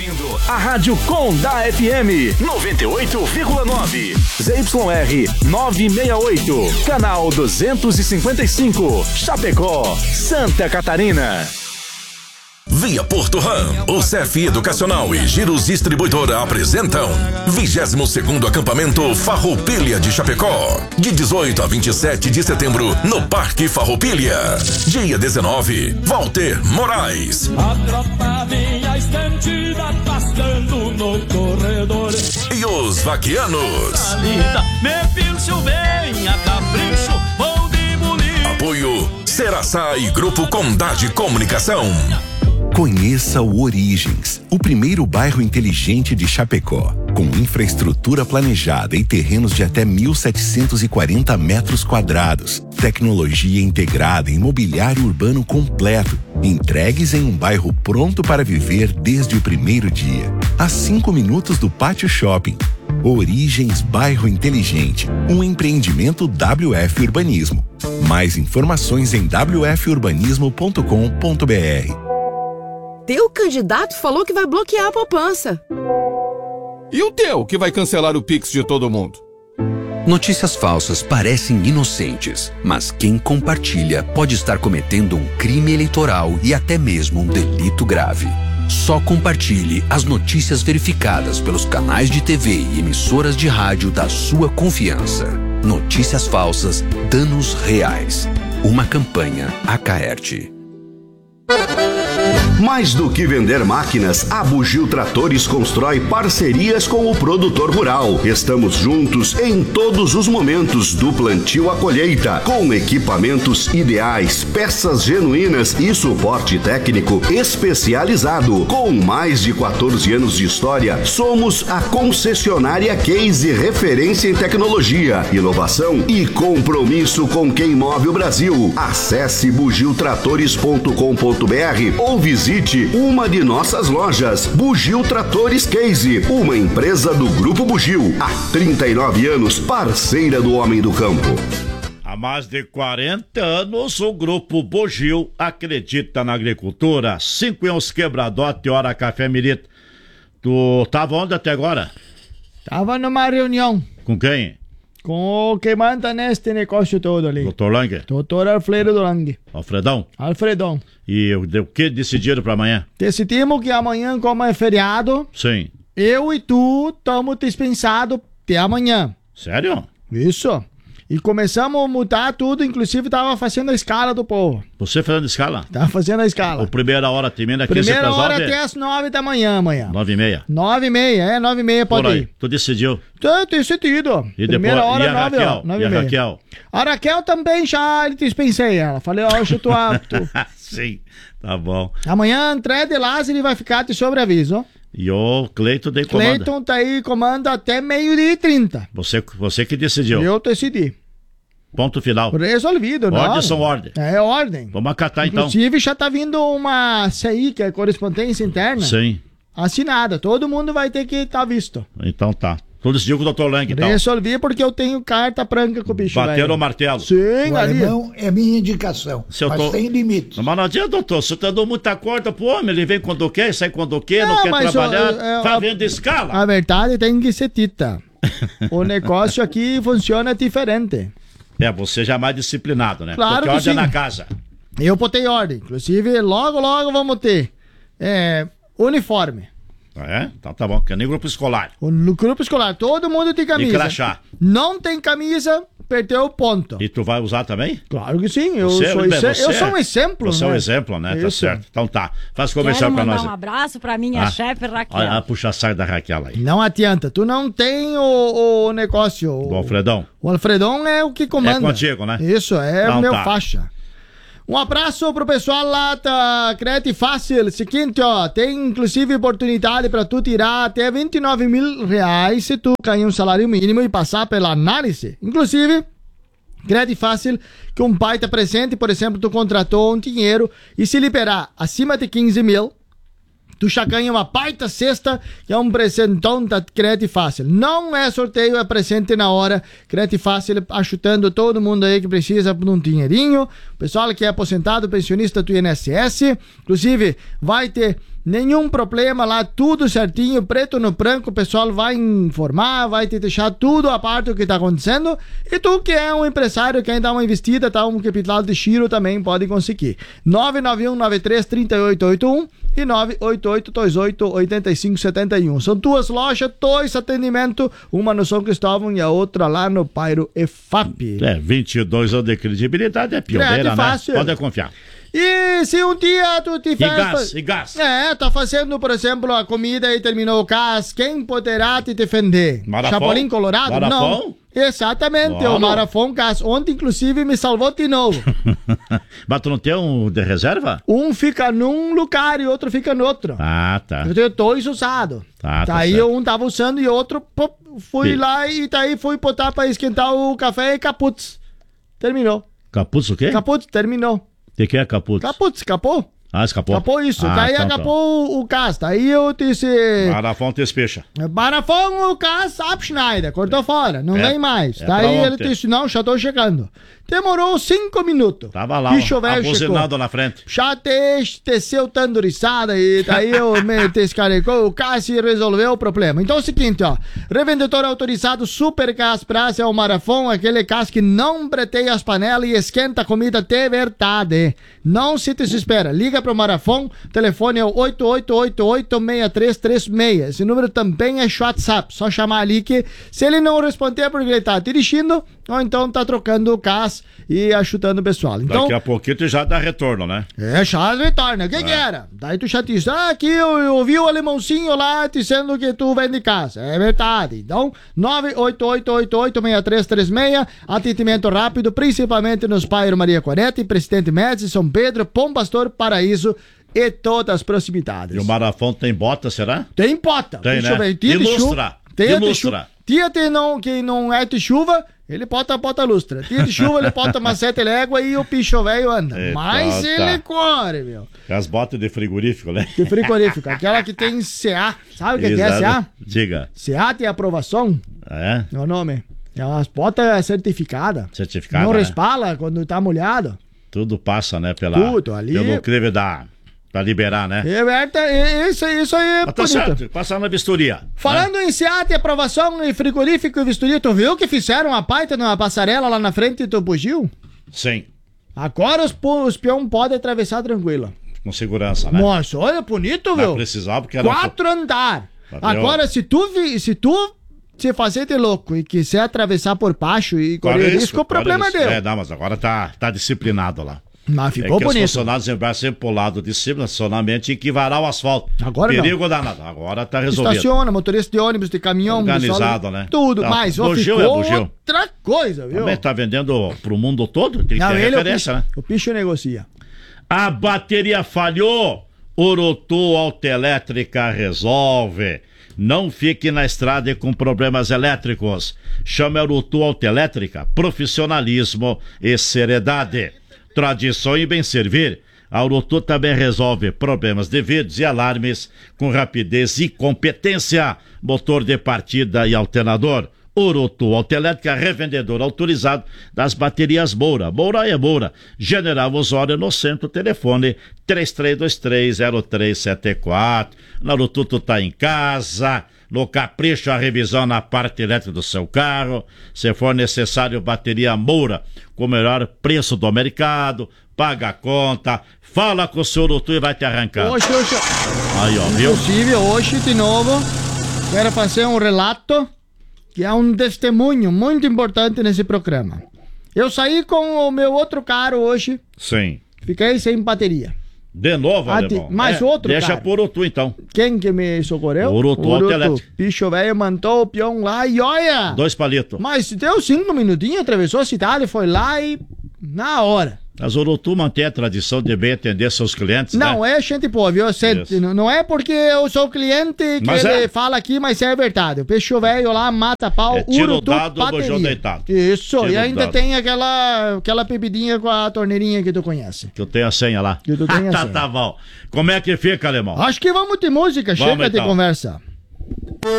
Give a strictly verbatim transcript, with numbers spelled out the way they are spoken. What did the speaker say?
A Rádio Com da F M noventa e oito vírgula nove, Z Y R novecentos e sessenta e oito, canal duzentos e cinquenta e cinco, Chapecó, Santa Catarina. Via Porto Ram, o C F Educacional e Giros Distribuidora apresentam vigésimo segundo acampamento Farroupilha de Chapecó, de dezoito a vinte e sete de setembro, no Parque Farroupilha. Dia dezenove, Walter Moraes. A tropa vinha estendida, passando no corredor. E os vaquianos. Linda, me pilcho bem, a capricho, vou de bulir. Apoio Seraçá e Grupo Condade Comunicação. Conheça o Origens, o primeiro bairro inteligente de Chapecó, com infraestrutura planejada e terrenos de até mil setecentos e quarenta metros quadrados, tecnologia integrada e imobiliário urbano completo, entregues em um bairro pronto para viver desde o primeiro dia, a cinco minutos do Pátio Shopping. Origens Bairro Inteligente, um empreendimento W F Urbanismo. Mais informações em w f urbanismo ponto com ponto b r. Teu candidato falou que vai bloquear a poupança. E o teu, que vai cancelar o Pix de todo mundo? Notícias falsas parecem inocentes, mas quem compartilha pode estar cometendo um crime eleitoral e até mesmo um delito grave. Só compartilhe as notícias verificadas pelos canais de T V e emissoras de rádio da sua confiança. Notícias falsas, danos reais. Uma campanha Acaerte. Mais do que vender máquinas, a Bugio Tratores constrói parcerias com o produtor rural. Estamos juntos em todos os momentos, do plantio à colheita, com equipamentos ideais, peças genuínas e suporte técnico especializado. Com mais de quatorze anos de história, somos a concessionária Case, referência em tecnologia, inovação e compromisso com quem move o Brasil. Acesse bugio tratores ponto com ponto b r ou visite uma de nossas lojas. Bugio Tratores Case, uma empresa do Grupo Bugio, há trinta e nove anos, parceira do homem do campo. Há mais de quarenta anos, o Grupo Bugio acredita na agricultura. Cinco em uns quebradote, hora café mirita. Tu tava onde até agora? Tava numa reunião. Com quem? Com o que manda neste negócio todo ali. Doutor Lange? Doutor Alfredo Lange. Alfredão? Alfredão. E o que decidiram pra amanhã? Decidimos que amanhã, como é feriado, sim, eu e tu estamos dispensados até amanhã. Sério? Isso. E começamos a mudar tudo, inclusive tava fazendo a escala do povo. Você fazendo escala? Tava fazendo a escala. O primeira hora termina aqui. Primeira hora até as nove da manhã amanhã. Nove e meia? Nove e meia, é, nove e meia pode Por aí. ir. Tu decidiu? Tô decidido. E primeira depois, hora, e a nove Raquel? horas, nove e a e meia. Raquel? A Raquel também já dispensei ela. Falei, ó, hoje eu tô apto. Sim, tá bom. Amanhã André de Lázaro vai ficar de sobreaviso. E o Cleiton daí comanda. Cleiton tá aí, comanda até meio-dia e trinta. Você, você que decidiu. Eu decidi. Ponto final. Resolvido, não. Ordem são ordem. É ordem. Vamos acatar então. Inclusive já tá vindo uma C I, que é correspondência interna. Sim. Assinada. Todo mundo vai ter que estar tá visto. Então tá. Tu decidiu com o doutor Lang então. Resolvi porque eu tenho carta branca com o bicho. Bateram o martelo. Sim, o ali. Não é minha indicação. Se mas tô... tem limites. Mas não adianta, doutor. Você tá dando muita corda pro homem. Ele vem quando quer, sai quando quer, não, não quer trabalhar. Eu, eu, tá vendo escala. A verdade tem que ser dita. O negócio aqui funciona diferente. É, você já é mais disciplinado, né? Claro. Porque que ordem sim. na casa. Eu botei ordem. Inclusive, logo, logo vamos ter é, uniforme. É? Então tá bom, que nem grupo escolar. No grupo escolar, todo mundo tem camisa. E crachá. Não tem camisa, perdeu o ponto. E tu vai usar também? Claro que sim, eu, você, sou, bem, exe- você eu sou um exemplo. Você né? é um exemplo, né? Isso. Tá certo. Então tá, faz comercial pra nós. Quero mandar um abraço pra minha ah. chefe Raquel. Olha, olha, puxa a saia da Raquel aí. Não adianta, tu não tem o, o negócio. O Alfredão. O Alfredão é o que comanda. É contigo, né? Isso, é então, o meu tá. faixa. Um abraço pro pessoal lá da Crédito Fácil. Seguinte, ó, tem inclusive oportunidade para tu tirar até vinte e nove mil reais se tu ganhar um salário mínimo e passar pela análise. Inclusive, Crédito Fácil, que um pai tá presente, por exemplo, tu contratou um dinheiro e se liberar acima de quinze mil, tu já ganha uma baita cesta, que é um presentão da Crédito Fácil. Não é sorteio, é presente na hora. Crédito Fácil ajudando todo mundo aí que precisa de um dinheirinho. Pessoal que é aposentado, pensionista do I N S S. Inclusive, vai ter nenhum problema lá, tudo certinho, preto no branco, o pessoal vai informar, vai te deixar tudo a parte do que tá acontecendo, e tu que é um empresário, quer dar uma investida, tá, um capital de giro também pode conseguir. nove nove um nove três três oito oito um e nove oito oito dois oito oito cinco sete um. São duas lojas, dois atendimentos, uma no São Cristóvão e a outra lá no Pairo E F A P. É, vinte e dois anos de credibilidade, é pioneira, né? Pode confiar. E se um dia tu tiver... E gás, e gás. É, tá fazendo, por exemplo, a comida e terminou o gás, quem poderá te defender? Marafon? Chapolin Colorado? Marafon? Não. Exatamente, Não. o Marafon Gás. Ontem, inclusive, me salvou de novo. Mas tu não tem um de reserva? Um fica num lugar e outro fica no outro. Ah, tá. Eu tenho dois usados. Tá, tá Daí certo. um tava usando e outro pô, fui Sim. lá e daí fui botar pra esquentar o café e caputz. Terminou. Capuz o quê? Caputz, terminou. O que, que é capuz? Caputz, escapou. Ah, escapou. Acabou isso. Ah, daí então, acabou o, o gás. Daí eu disse... Marafon te especha. Marafon, o gás, Abschneider. Cortou fora. Não É, vem mais. é daí pra ele ontem. disse, não, já tô chegando. Demorou cinco minutos. Tava lá, Bicho ó, velho abuzinado chegou. na frente. Já te, desceu tandurizada e daí eu me descarregou o gás e resolveu o problema. Então é o seguinte, ó. Revendedor autorizado Super Gás Praça é o Marafon, aquele gás que não breteia as panelas e esquenta a comida de verdade. Não se desespera. Liga pro Marafon, telefone é o oito oito oito oito seis três três seis. Esse número também é WhatsApp. Só chamar ali que se ele não responder é porque ele tá dirigindo ou então tá trocando o gás e ajudando o pessoal. Então, Daqui a pouquinho tu já dá retorno, né? é, já retorna. O que que era? Daí tu já disse, ah, aqui eu, eu ouvi o alemãozinho lá dizendo que tu vende casa. É verdade. Então, nove oito oito oito oito seis três três seis, atendimento rápido, principalmente nos bairros Maria Corete, Presidente Médici, São Pedro, Bom Pastor, Paraíso e todas as proximidades. E o Marafon tem bota, será? Tem bota. Tem, Deixa né? eu ver. Dia de Ilustra. chuva. Dia de Ilustra. chu- Dia de não, que não é de chuva, ele bota bota lustra. Dia de chuva, ele bota uma sete légua e o bicho velho anda. Eita, Mas tá. ele corre, meu. As botas de frigorífico, né? De frigorífico. Aquela que tem C A. Sabe o que, que é C A? Diga. C A tem aprovação. É? É o nome. É umas botas certificadas. Certificado, Não né? respala quando tá molhado. Tudo passa, né? Pela, Tudo, ali- Pelo crivo da... Pra liberar, né? É verdade, isso, isso aí é Mas tá bonito. certo, passar na vistoria. Falando em C A, tem aprovação em frigorífico e vistoria, tu viu que fizeram a baita numa passarela lá na frente do bugio? Sim, Agora os, po- os peão podem atravessar tranquilo. com segurança, né? Nossa, olha, bonito, Vai viu? precisar, porque era... Quatro andar. Valeu. Agora, se tu, vi- se tu se fazer de louco e quiser atravessar por baixo e correr risco, o problema é dele. dele. É, não, mas agora tá, tá disciplinado lá. Mas É ficou que os bonito. funcionários sempre sempre pro lado de cima, nacionalmente, e que varar o asfalto. Agora não. Perigo danado. Agora tá resolvido. Estaciona, motorista de ônibus, de caminhão, Organizado, de né? Tudo, Tá. mas ó, Bugio ficou é bugio. outra coisa, viu? Também tá vendendo pro mundo todo, tem que Não, ter ele, referência, o, né? picho, o picho negocia. A bateria falhou. Orotu Autoelétrica resolve. Não fique na estrada e com problemas elétricos. Chame a Orotu Autoelétrica. Profissionalismo e seriedade. Tradição e bem servir. A Orotu também resolve problemas de vidros e alarmes com rapidez e competência. Motor de partida e alternador. Orotu Autoelétrica, revendedor autorizado das baterias Moura. Moura é Moura. General Osório no centro, telefone três três dois três zero três sete quatro. Na Orotu tu tá em casa, no capricho a revisão na parte elétrica do seu carro. Se for necessário, bateria Moura com o melhor preço do mercado. Paga a conta, fala com o seu Orotu e vai te arrancar. Hoje, hoje, Aí, ó, viu? inclusive, hoje de novo, quero fazer um relato que é um testemunho muito importante nesse programa. Eu saí com o meu outro carro hoje, Sim. fiquei sem bateria. De novo, Ah, alemão. tem- mais É, outro, Deixa cara. por Orotu, então. Quem que me socorreu? Orotu Autoelétrica. Bicho velho mandou o peão lá e olha! Dois palitos. Mas deu cinco minutinhos, atravessou a cidade, foi lá e na hora. Mas Orotu mantém a tradição de bem atender seus clientes, Não né? é gente boa, viu? Sente, Isso. não não é porque eu sou cliente que Mas ele é. fala aqui, mas é verdade. O peixe velho lá mata pau, É tiro Orotu, dado, bateria. bujão deitado. Isso, Tiro e ainda dado. tem aquela, aquela bebidinha com a torneirinha que tu conhece. Que eu tenho a senha lá. Que tu tem a tá, senha. tá bom. Como é que fica, alemão? Acho que vamos de música, Vamos, chega de então. conversa.